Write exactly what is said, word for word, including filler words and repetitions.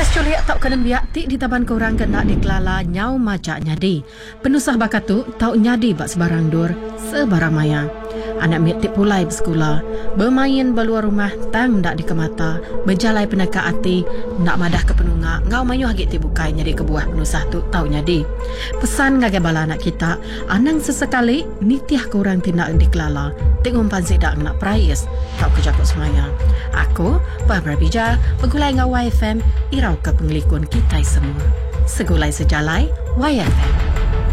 Culiak tau kena biak ti di taban korang kena dikelala nyau majak nyadi. Penusah bakatu tau nyadi bak sebarang dur sebarang maya. Anak mitik pulai bersekolah, bermain beluar rumah tang dak dikemata, berjalai penaka ati, nak madah ke penungak, ngau mayu hagit ti bukai nyadi kebuah penusah tu tau nyadi. Pesan ngagai bala anak kita, anang sesekali nitiah korang tindak dikelala, tik umpan sidak nak prayes, tau kejakut semaya. Aku, Barbara Bija, pegulai ngau Y F M, irau ke penglikun kita semua. Segulai sejalai, Y F M.